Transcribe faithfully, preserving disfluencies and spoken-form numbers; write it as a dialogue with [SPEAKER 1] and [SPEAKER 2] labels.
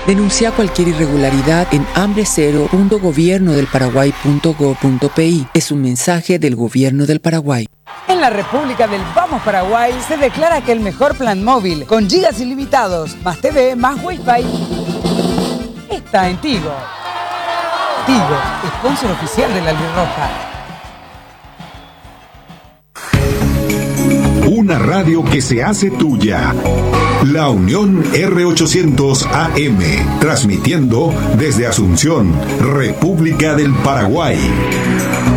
[SPEAKER 1] Denuncia cualquier irregularidad en hambre cero punto gobierno del paraguay punto gob punto pi. Es un mensaje del Gobierno del Paraguay.
[SPEAKER 2] En la República del Vamos Paraguay se declara que el mejor plan móvil con gigas ilimitados, más T V, más Wi-Fi, está en Tigo. Tigo, sponsor oficial de la Albirroja.
[SPEAKER 3] Una radio que se hace tuya. La Unión R ochocientos A M, transmitiendo desde Asunción, República del Paraguay.